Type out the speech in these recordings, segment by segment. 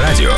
Авторадио.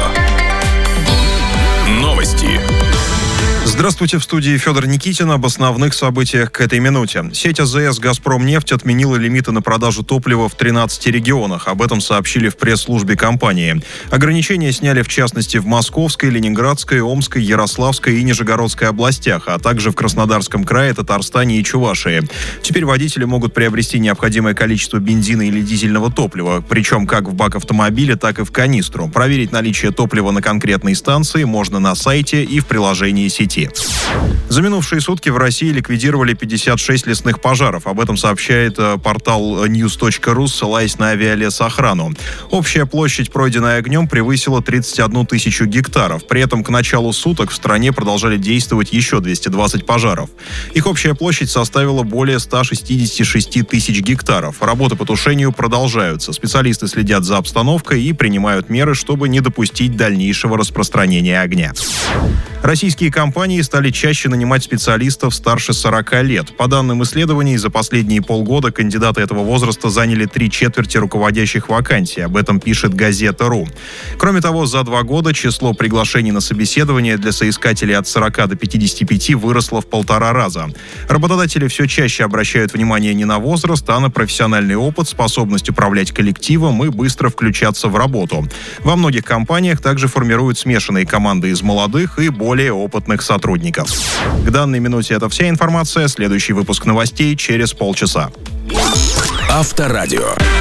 Новости. Здравствуйте, в студии Федор Никитин. Об основных событиях к этой минуте. Сеть АЗС «Газпромнефть» отменила лимиты на продажу топлива в 13 регионах. Об этом сообщили в пресс-службе компании. Ограничения сняли в частности в Московской, Ленинградской, Омской, Ярославской и Нижегородской областях, а также в Краснодарском крае, Татарстане и Чувашии. Теперь водители могут приобрести необходимое количество бензина или дизельного топлива, причем как в бак автомобиля, так и в канистру. Проверить наличие топлива на конкретной станции можно на сайте и в приложении сети. За минувшие сутки в России ликвидировали 56 лесных пожаров. Об этом сообщает портал news.ru, ссылаясь на авиалесохрану. Общая площадь, пройденная огнем, превысила 31 тысячу гектаров. При этом к началу суток в стране продолжали действовать еще 220 пожаров. Их общая площадь составила более 166 тысяч гектаров. Работы по тушению продолжаются. Специалисты следят за обстановкой и принимают меры, чтобы не допустить дальнейшего распространения огня. Российские компании стали чаще нанимать специалистов старше 40 лет. По данным исследований, за последние полгода кандидаты этого возраста заняли 3/4 руководящих вакансий. Об этом пишет Газета.ру. Кроме того, за 2 года число приглашений на собеседование для соискателей от 40 до 55 выросло в 1,5 раза. Работодатели все чаще обращают внимание не на возраст, а на профессиональный опыт, способность управлять коллективом и быстро включаться в работу. Во многих компаниях также формируют смешанные команды из молодых и более опытных сотрудников. К данной минуте это вся информация. Следующий выпуск новостей через полчаса. Авторадио.